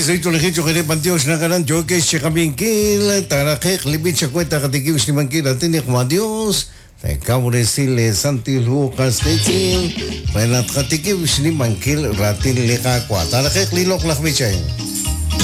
Pasito Legicho que pantios na kanan joke siya kamingkil tarakek libit siya kwenta katikiwis ni mangkil atinik mo Dios Tekaw resile Santi Lucas Kikil Penat katikiwis ni mangkil ratin leka kwa tarakek lilok lakmi siya